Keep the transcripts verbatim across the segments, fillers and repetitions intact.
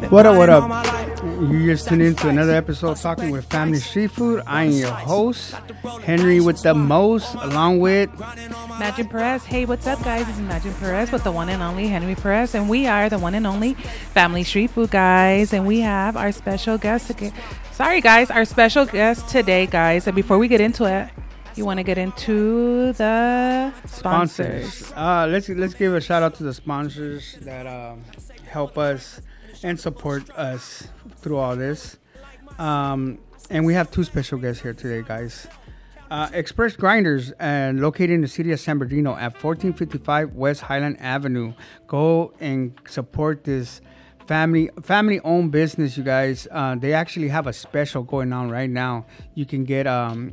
What up, what up? You just tuned into another episode of Talking with Family Street Food. I am your host, Henry with the most, along with Imagine Perez. Hey, what's up, guys? It's Imagine Perez with the one and only Henry Perez, and we are the one and only Family Street Food guys, and we have our special guest again. Sorry, guys, our special guest today, guys. And before we get into it, you want to get into the sponsors. sponsors. Uh, let's let's give a shout out to the sponsors that um, help us and support us through all this. Um, and we have two special guests here today, guys. Uh, Express Grinders, and located in the city of San Bernardino at fourteen fifty-five West Highland Avenue. Go and support this family family owned business, you guys. Uh, they actually have a special going on right now. You can get um,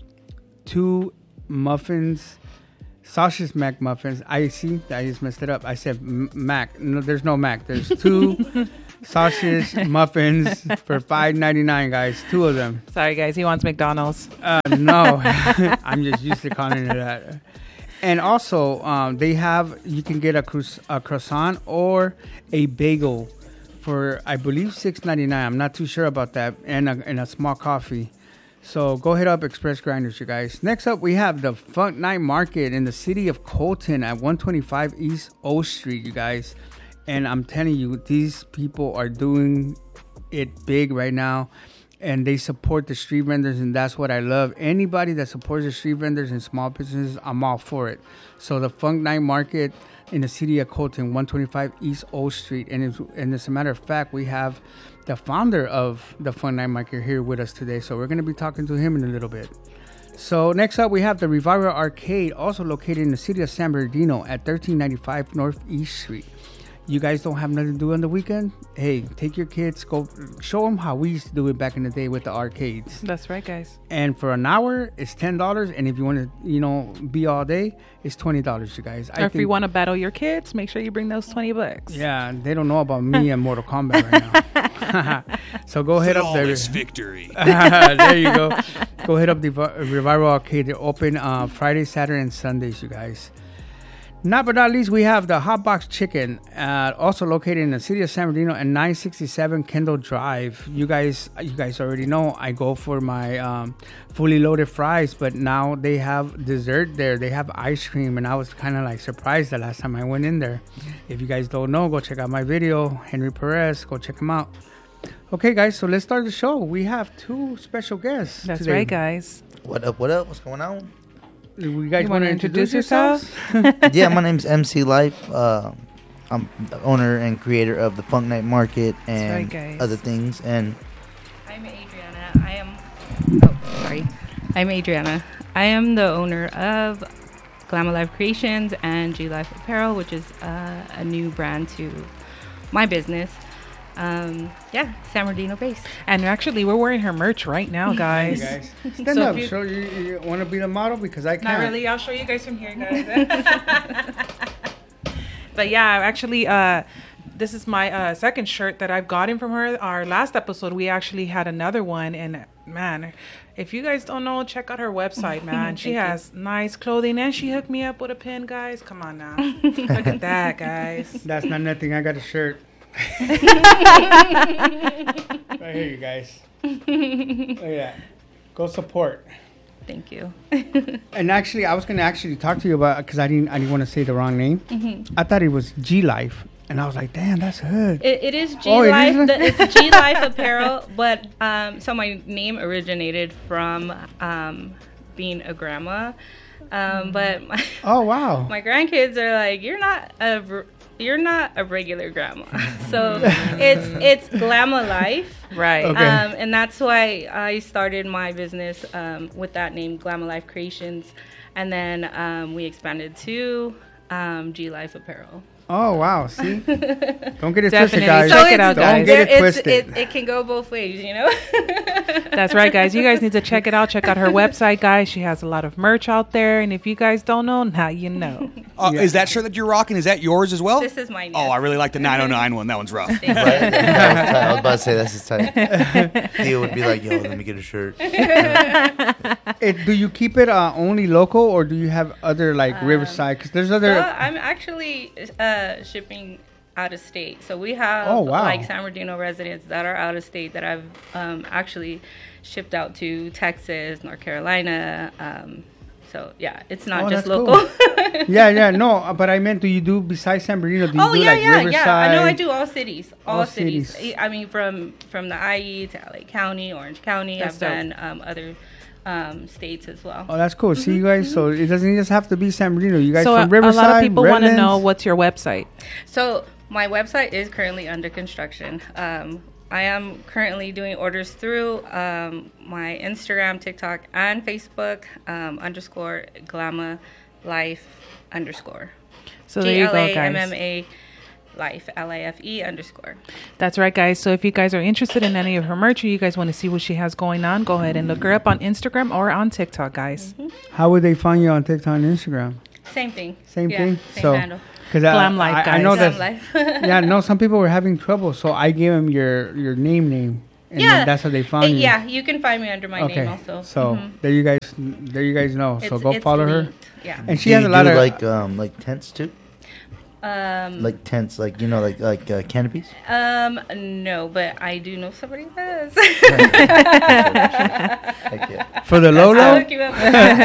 two muffins, sausage mac muffins. I see, I just messed it up. I said m- mac. No, there's no mac. There's two sausage muffins for five ninety-nine, guys. Two of them. Sorry, guys. He wants McDonald's. Uh, no, I'm just used to calling it that. And also, um, they have, you can get a, cru- a croissant or a bagel for, I believe, six ninety-nine. I'm not too sure about that. And a, and a small coffee. So go hit up Express Grinders, you guys. Next up, we have the Funk Night Market in the city of Colton at one twenty-five East O Street, you guys. And I'm telling you, these people are doing it big right now. And they support the street vendors, and that's what I love. Anybody that supports the street vendors and small businesses, I'm all for it. So the Funk Night Market in the city of Colton, one twenty-five East O Street. And, it's, and as a matter of fact, we have the founder of the Funk Night Market here with us today. So we're going to be talking to him in a little bit. So next up, we have the Revival Arcade, also located in the city of San Bernardino at thirteen ninety-five North East Street. You guys don't have nothing to do on the weekend? Hey, take your kids, go show them how we used to do it back in the day with the arcades. That's right, guys. And for an hour, it's ten dollars. And if you want to, you know, be all day, it's twenty dollars, you guys. Or I if think, you want to battle your kids, make sure you bring those twenty bucks. Yeah, they don't know about me and Mortal Kombat right now. So go hit up there. Victory. There you go. Go hit up the Revival Arcade. They're open uh, Friday, Saturday, and Sundays, you guys. Not but not least, we have the Hot Box Chicken, uh, also located in the city of San Bernardino at nine sixty-seven Kendall Drive. You guys, you guys already know I go for my um, fully loaded fries, but now they have dessert there. They have ice cream, and I was kind of like surprised the last time I went in there. If you guys don't know, go check out my video, Henry Perez. Go check them out. Okay, guys, so let's start the show. We have two special guests. That's today. right, guys. What up? What up? What's going on? You guys you want to introduce, introduce yourselves? Yeah, my name's M C Life. Uh, I'm the owner and creator of the Funk Night Market and right, other things. And I'm Adriana. I am. Oh, sorry. I'm Adriana. I am the owner of Glamour Life Creations and G Life Apparel, which is uh, a new brand to my business. Um, yeah, San Bernardino based. And actually, we're wearing her merch right now, guys. Hey guys. Stand So up. you, Show you, you want to be the model because I can't. Not really. I'll show you guys from here, guys. But yeah, actually, uh, this is my uh, second shirt that I've gotten from her. Our last episode, we actually had another one, and man, if you guys don't know, check out her website, man. She has you. nice clothing, and she hooked me up with a pin, guys. Come on now, look at that, guys. That's not nothing. I got a shirt. Right here, you guys. Look at that. Go support. Thank you. And actually, I was gonna actually talk to you about because I didn't. I didn't want to say the wrong name. Mm-hmm. I thought it was G Life, and I was like, "Damn, that's hood." It, it is G oh, Life. It is? The, it's G Life Apparel, but um, so my name originated from um, being a grandma. Um, but my, oh wow, my grandkids are like, "You're not a." You're not a regular grandma. So it's it's Glamour Life. Right. Okay. Um, and that's why I started my business um, with that name, Glamour Life Creations. And then um, we expanded to um, G Life Apparel. Oh wow! See, don't get it Definitely. twisted, guys. Check it out, don't guys. get it It's, twisted. it, it can go both ways, you know. That's right, guys. You guys need to check it out. Check out her website, guys. She has a lot of merch out there, and if you guys don't know, now you know. Uh, Yeah. Is that shirt that you're rocking? Is that yours as well? This is mine. Oh, yes. I really like the nine oh nine one. That one's rough. right? That was tight. I was about to say that's his type. Theo would be like, "Yo, let me get a shirt." It, do you keep it uh, only local, or do you have other like Um, Riverside? Because there's So other. I'm actually uh, shipping out of state. So we have Oh, wow. like San Bernardino residents that are out of state that I've um, actually shipped out to Texas, North Carolina. Um, so yeah, it's not Oh, just that's local. cool. yeah, yeah, no, but I meant, do you do besides San Bernardino? Do you Oh do yeah, like yeah, Riverside? yeah. I know I do all cities, all, All cities. cities. I mean, from from the I E to L A County, Orange County. That's I've dope. done um, other um, states as well. Oh, that's cool. See, you guys, so it doesn't just have to be San Bernardino. You guys So from a, a Riverside, lot of people want to Redlands? know what's your website. So my website is currently under construction. Um, I am currently doing orders through um, my Instagram, TikTok, and Facebook um, underscore Glama Life underscore. So there you go, G L A M guys. M A Life, L A F E underscore. That's right, guys. So if you guys are interested in any of her merch, or you guys want to see what she has going on, go ahead and look her up on Instagram or on TikTok, guys. Mm-hmm. How would they find you on TikTok and Instagram? Same thing. Same Yeah, thing? Same So- handle. Because Glam I, Life, I, I know guys. Glam that. Life. Yeah, no, some people were having trouble, so I gave them your your name name, and Yeah. then that's how they found Uh, you. Yeah, you can find me under my Okay. name also. So Mhm. there you guys, there you guys know. so It's- go it's follow her. linked, Yeah. And she do has you a lot do of like um like tents too, Um, like tents, like you know, like like uh, canopies. um, no, but I do know somebody who does. Heck yeah. for the I'll Lolo. hook you up.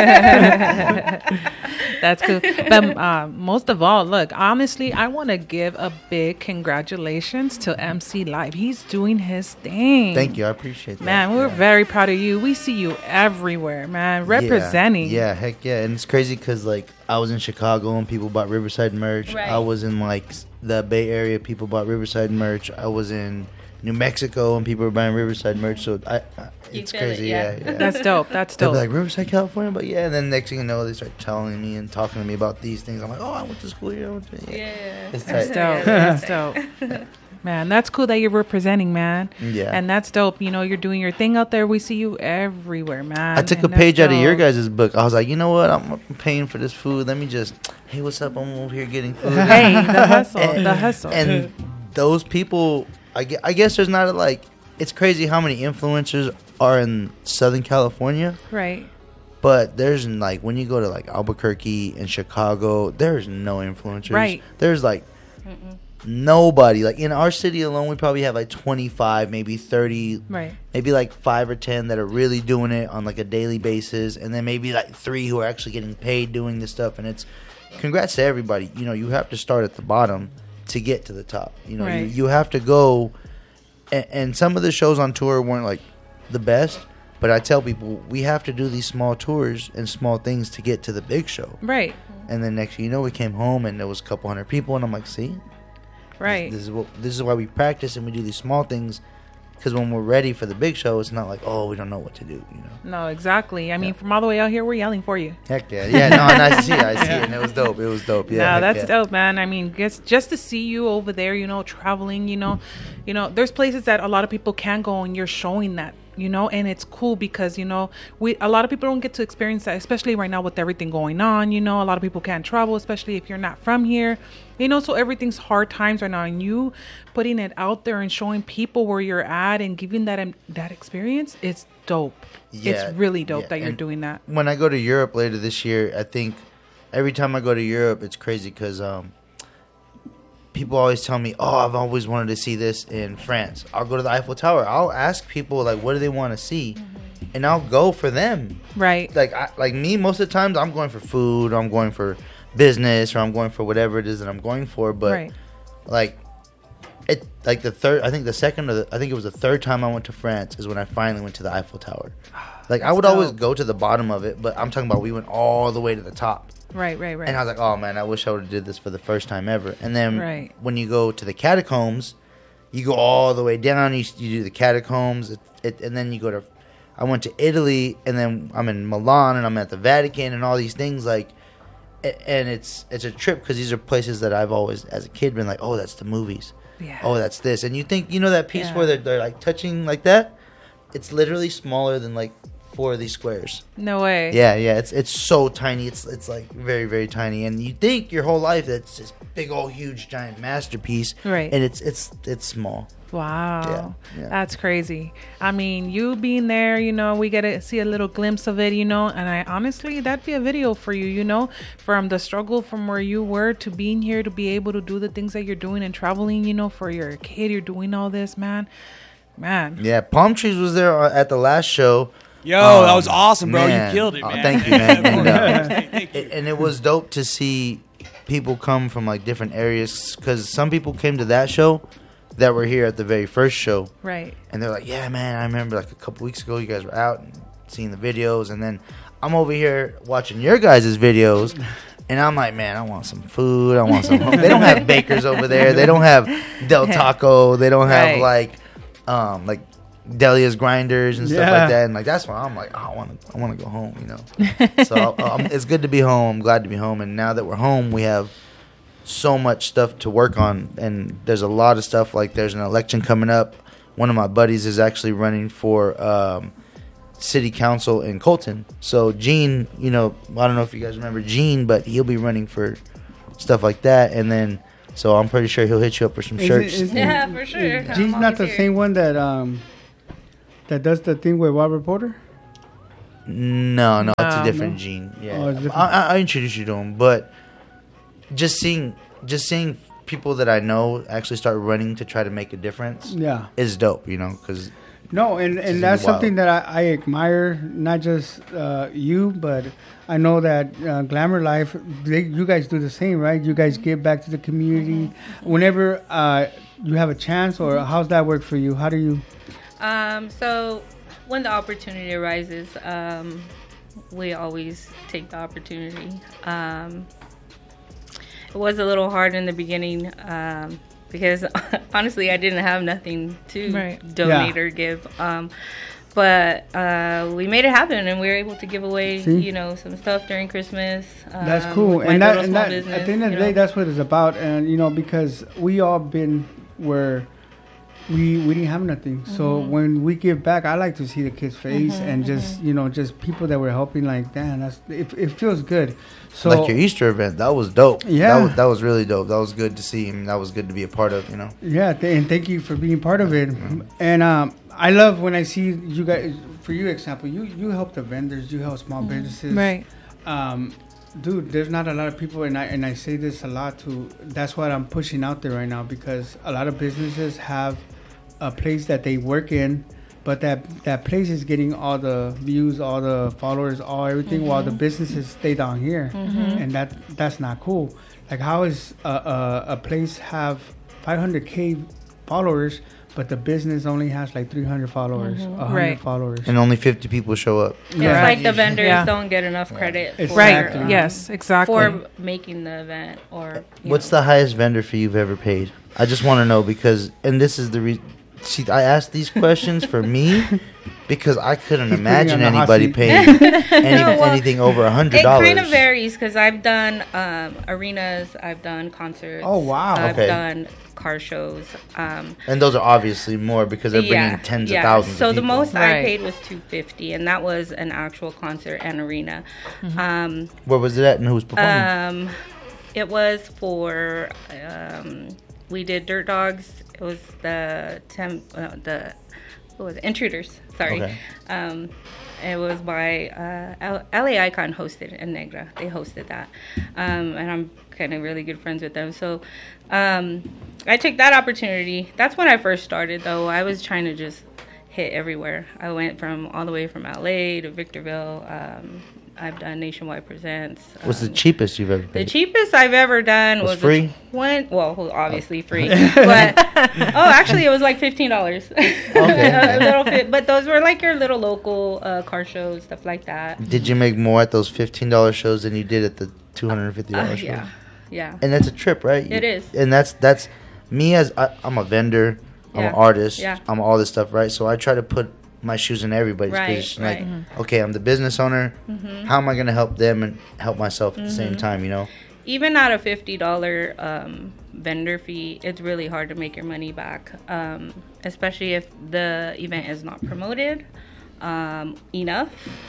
That's cool. But uh, most of all, look, honestly, I want to give a big congratulations to M C Live. He's doing his thing. Thank you, I appreciate that. Man, we're yeah. very proud of you. We see you everywhere, man, representing. Yeah, yeah, heck yeah. And it's crazy because, like, I was in Chicago and people bought Riverside merch. Right. I was in, like, s- the Bay Area, people bought Riverside merch. I was in New Mexico and people were buying Riverside merch. So I, I You it's feel it, crazy, yeah. yeah. yeah. That's dope. That's They'll dope. be like, Riverside, California? But yeah, and then next thing you know, they start telling me and talking to me about these things. I'm like, oh, I went to school here. I went to, yeah. Yeah. It's That's tight. dope. That's dope. Man, that's cool that you're representing, man. Yeah. And that's dope. You know, you're doing your thing out there. We see you everywhere, man. I took a And that's page out of your dope. guys' book. I was like, you know what? I'm paying for this food. Let me just, hey, what's up? I'm over here getting food. Hey, the hustle. And- the hustle. And those people, I guess, I guess there's not a, like, it's crazy how many influencers are in Southern California. right. But there's like, when you go to like Albuquerque and Chicago, there's no influencers. Right. There's like nobody. Like in our city alone, we probably have like twenty-five, maybe thirty, Right. maybe like five or ten that are really doing it on like a daily basis, and then maybe like three who are actually getting paid doing this stuff. And it's congrats to everybody. You know, you have to start at the bottom to get to the top. You know, you, Right. you have to go. And, and some of the shows on tour weren't like the best, but I tell people we have to do these small tours and small things to get to the big show. Right. And then next thing you know, we came home and there was a couple hundred people, and I'm like, see, Right. this is what this is why we practice and we do these small things, because when we're ready for the big show, it's not like, oh, we don't know what to do, you know. No, exactly. I mean, Yeah. from all the way out here, we're yelling for you. Heck yeah, yeah, no, and I see it, I see it, and it was dope, it was dope, yeah. no, heck that's yeah. dope, man. I mean, just just to see you over there, you know, traveling, you know, you know, there's places that a lot of people can go, and you're showing that, you know, and it's cool because, you know, we a lot of people don't get to experience that, especially right now with everything going on. You know, a lot of people can't travel, especially if you're not from here, you know, so everything's hard times right now, and you putting it out there and showing people where you're at and giving that um, that experience, it's dope. Yeah, It's really dope yeah, that you're and doing that. When I go to Europe later this year, I think every time I go to Europe, it's crazy because um, people always tell me, oh, I've always wanted to see this in France. I'll go to the Eiffel Tower. I'll ask people, like, what do they want to see? And I'll go for them. Right. Like, I, like me, most of the times, I'm going for food, or I'm going for business, or I'm going for whatever it is that I'm going for. But, right. like, it like the third, I think the second, or the, I think it was the third time I went to France is when I finally went to the Eiffel Tower. Like, I That's would always dope. go to the bottom of it, but I'm talking about we went all the way to the top. Right, right, right. And I was like, oh man, I wish I would have did this for the first time ever. And then Right. when you go to the catacombs, you go all the way down. You, you do the catacombs, it, it, and then you go to. I went to Italy, and then I'm in Milan, and I'm at the Vatican, and all these things like. a- And it's it's a trip because these are places that I've always, as a kid, been like, oh, that's the movies. Yeah. Oh, that's this. And you think, you know that piece Yeah. where they're, they're like touching like that? It's literally smaller than like four of these squares. No way. Yeah, yeah, it's it's so tiny. It's it's like very very tiny, and you think your whole life that's this big old huge giant masterpiece, Right. And it's it's it's small. Wow. Yeah, yeah. That's crazy. I mean, you being there, you know, we get to see a little glimpse of it, you know, and I honestly, that'd be a video for you, you know, from the struggle from where you were to being here to be able to do the things that you're doing and traveling, you know, for your kid, you're doing all this, man. Man. Yeah, Palm Trees was there at the last show. Yo, Um, that was awesome, bro. man. You killed it, Oh, man. thank you, man. And, uh, Thank you. it, and it was dope to see people come from like different areas, because some people came to that show that were here at the very first show, Right. and they're like, yeah, man, I remember like a couple weeks ago you guys were out and seeing the videos, and then I'm over here watching your guys' videos, and I'm like, man, I want some food, I want some they don't have Bakers over there, they don't have Del Taco, they don't have Right. like um like Delia's grinders and stuff Yeah. like that, and like that's why I'm like, oh, I want to I want to go home, you know. So um, it's good to be home. I'm glad to be home, and now that we're home, we have so much stuff to work on, and there's a lot of stuff. Like there's an election coming up. One of my buddies is actually running for um, city council in Colton. So Gene, you know, I don't know if you guys remember Gene, but he'll be running for stuff like that, and then so I'm pretty sure he'll hit you up for some Is it- shirts. is it- Yeah, for sure. is I'm Gene's not always the here. same one that um that does the thing with Robert Porter. No, no, it's a No. different No? Gene. Yeah, Oh, it's different. I, I, I introduced you to him, but just seeing, just seeing people that I know actually start running to try to make a difference Yeah. is dope. You know, because No, and, This and is that's wild. something that I, I admire, not just uh, you, but I know that uh, Glamour Life, they, you guys do the same, right? You guys give back to the community. Whenever uh, you have a chance, or how's that work for you? How do you? Um, so when the opportunity arises, um, we always take the opportunity. Um, it was a little hard in the beginning um, because honestly, I didn't have nothing to Right. donate Yeah. or give. Um, but uh, we made it happen, and we were able to give away, See? you know, some stuff during Christmas. That's um, cool, with my and that, little and small that business, at the end of the you day, know. that's what it's about. And you know, because we all been where we we didn't have nothing. So Mm-hmm. when we give back, I like to see the kids' face and just you know, just people that were helping. Like, damn, that's it. It feels good. So like your Easter event, that was dope. Yeah. that was, that was really dope. That was good to see, and that was good to be a part of. You know, yeah, th- and thank you for being part of it. And um, I love when I see you guys. For you, example, you you help the vendors, you help small businesses, Right. um, dude, there's not a lot of people, and I and I say this a lot too. That's what I'm pushing out there right now, because a lot of businesses have a place that they work in, but that that place is getting all the views, all the followers, all everything, while the businesses stay down here, and that that's not cool. Like, how is a a, a place have five hundred k followers, but the business only has like three hundred followers, one hundred Right. followers? and only fifty people show up. It's Yeah. like the vendors Yeah. don't get enough credit for, Exactly. Right. um, Yes, exactly. for making the event. Or you What's know. the highest vendor fee you've ever paid? I just want to know, because, and this is the reason. See, I asked these questions for me because I couldn't He's imagine putting you on the hot anybody seat. paying any, No, well, anything over a hundred It dollars. kind of varies because I've done um, arenas, I've done concerts. Oh, wow. I've Okay. done car shows. Um, And those are obviously more because they're bringing yeah, tens yeah. of thousands. So of the people. most Right. I paid was two fifty, and that was an actual concert and arena. Um, Where was it at, and who was performing? um, it was for um, we did Dirt Dogs. It was the temp, uh, the what was it? Intruders. Sorry. Okay. Um, it was by uh, L- LA Icon hosted in Negra. They hosted that, um, and I'm kind of really good friends with them. So um, I took that opportunity. That's when I first started, though. I was trying to just hit everywhere. I went from all the way from L A to Victorville. Um, I've done Nationwide Presents. What's the um, cheapest you've ever the paid? cheapest I've ever done Was was, free? A twen- well, obviously free, but oh, actually, it was like fifteen dollars. Okay. A little bit, but those were like your little local uh, car shows, stuff like that. Did you make more at those fifteen dollar shows than you did at the two hundred and fifty Uh, dollar shows? yeah, yeah. And that's a trip, right? It is. And that's that's me as I, I'm a vendor, I'm an Yeah. artist, Yeah. I'm all this stuff, right? So I try to put my shoes in everybody's Right, position. right. Like, Mhm. okay, I'm the business owner. Mm-hmm. How am I going to help them and help myself at the same time? You know? Even at a fifty dollar um, vendor fee, it's really hard to make your money back, um, especially if the event is not promoted um, enough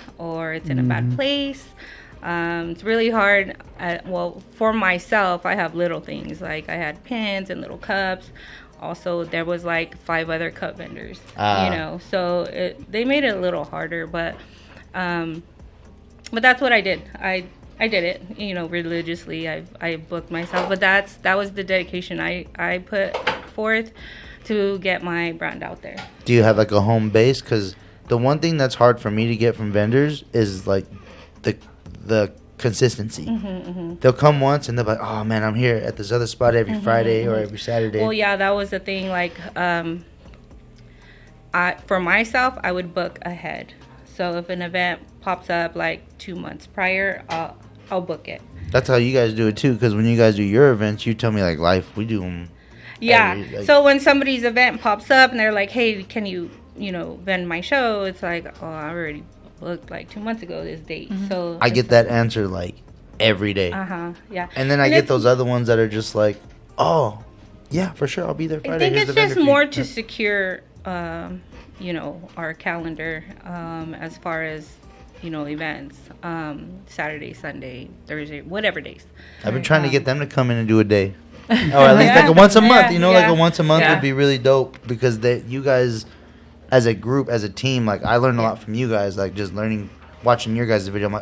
or it's in a bad place. Um, it's really hard. At, well, for myself, I have little things like I had pins and little cups. also there was like five other cut vendors, Ah. you know, so it, they made it a little harder, but um, but that's what I did. I I did it, you know, religiously. I I booked myself, but that's that was the dedication I I put forth to get my brand out there. Do you have like a home base? Because the one thing that's hard for me to get from vendors is like the the consistency. Mm-hmm, mm-hmm. They'll come once and they're like, "Oh man, I'm here at this other spot every Mm-hmm, Friday mm-hmm. or every Saturday." Well, yeah, that was the thing. Like, um, I for myself, I would book ahead. So if an event pops up like two months prior, I'll I'll book it. That's how you guys do it too. Because when you guys do your events, you tell me like life. We do them. Yeah. Every, like- so when somebody's event pops up and they're like, "Hey, can you you know vend my show?" It's like, "Oh, I already booked like two months ago this date." So I get that answer like every day. Uh huh. Yeah. And then I And get it's- those other ones that are just like, "Oh, yeah, for sure, I'll be there I Friday." think Here's it's the vendor just fee." more to Yeah. secure, um, you know, our calendar um, as far as, you know, events, um, Saturday, Sunday, Thursday, whatever days. I've been trying to Um, get them to come in and do a day, or at least like a once a month. Yeah, You know, yeah, like a once a month yeah. would be really dope because they, you guys, as a group, as a team, like I learned a lot from you guys. Like just learning, watching your guys' video. I'm like,